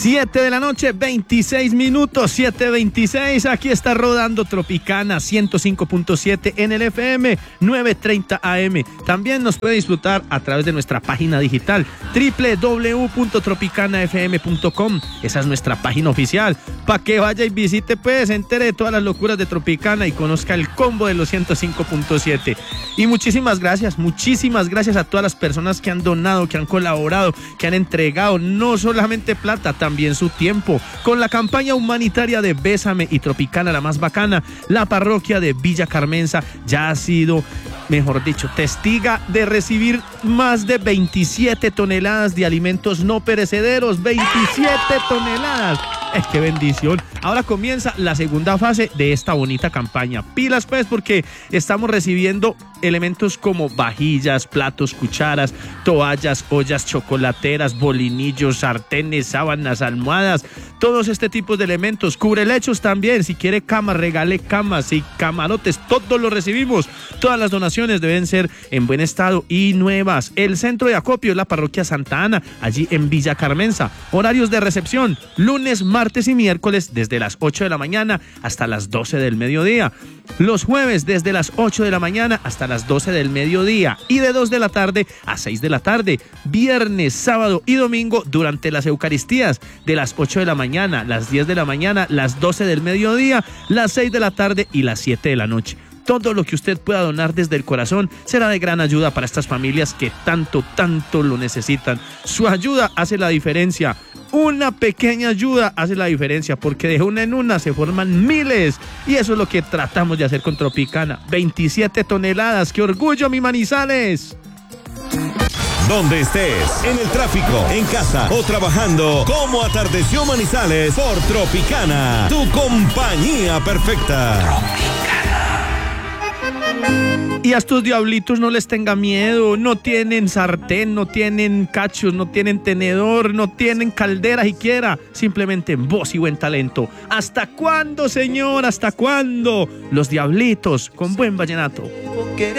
7 de la noche, 26 minutos, 7:26. Aquí está rodando Tropicana 105.7 en el FM, 9:30 AM. También nos puede disfrutar a través de nuestra página digital www.tropicanafm.com. Esa es nuestra página oficial. Para que vaya y visite, pues, se entere de todas las locuras de Tropicana y conozca el combo de los 105.7. Y muchísimas gracias a todas las personas que han donado, que han colaborado, que han entregado no solamente plata, también su tiempo. Con la campaña humanitaria de Bésame y Tropicana la más bacana, la parroquia de Villa Carmenza ya ha sido, mejor dicho, testiga de recibir más de 27 toneladas de alimentos no perecederos. 27 toneladas. ¡Qué bendición! Ahora comienza la segunda fase de esta bonita campaña. Pilas, pues, porque estamos recibiendo elementos como vajillas, platos, cucharas, toallas, ollas chocolateras, bolinillos, sartenes, sábanas, almohadas, todos este tipo de elementos. Cubrelechos también. Si quiere camas, regale camas y camarotes. Todos lo recibimos. Todas las donaciones deben ser en buen estado y nuevas. El centro de acopio es la parroquia Santa Ana, allí en Villa Carmenza. Horarios de recepción: lunes, martes y miércoles desde las 8 de la mañana hasta las 12 del mediodía. Los jueves desde las 8 de la mañana hasta las 12 del mediodía y de 2 de la tarde a 6 de la tarde. Viernes, sábado y domingo durante las Eucaristías de las 8 de la mañana, las 10 de la mañana, las 12 del mediodía, las 6 de la tarde y las 7 de la noche. Todo lo que usted pueda donar desde el corazón será de gran ayuda para estas familias que tanto lo necesitan. Su ayuda hace la diferencia. Una pequeña ayuda hace la diferencia, porque de una en una se forman miles. Y eso es lo que tratamos de hacer con Tropicana. 27 toneladas. ¡Qué orgullo, mi Manizales! Donde estés, en el tráfico, en casa o trabajando, como atardeció Manizales por Tropicana, tu compañía perfecta. Y a estos diablitos no les tenga miedo. No tienen sartén, no tienen cachos, no tienen tenedor, no tienen caldera siquiera. Simplemente voz y buen talento. ¿Hasta cuándo, señor? ¿Hasta cuándo? Los diablitos con buen vallenato.